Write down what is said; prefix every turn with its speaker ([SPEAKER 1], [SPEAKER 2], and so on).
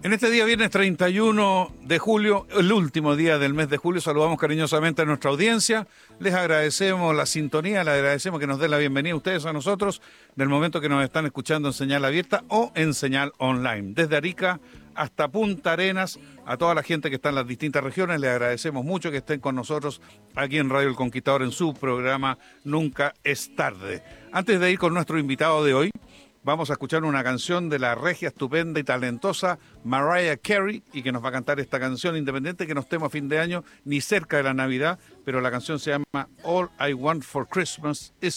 [SPEAKER 1] En este día, viernes 31 de julio, el último día del mes de julio, saludamos cariñosamente a nuestra audiencia. Les agradecemos la sintonía, les agradecemos que nos den la bienvenida a ustedes, a nosotros, del momento que nos están escuchando en señal abierta o en señal online. Desde Arica hasta Punta Arenas, a toda la gente que está en las distintas regiones, les agradecemos mucho que estén con nosotros aquí en Radio El Conquistador en su programa Nunca es Tarde. Antes de ir con nuestro invitado de hoy, vamos a escuchar una canción de la regia, estupenda y talentosa Mariah Carey, y que nos va a cantar esta canción, independiente que no estemos a fin de año ni cerca de la Navidad, pero la canción se llama All I Want for Christmas is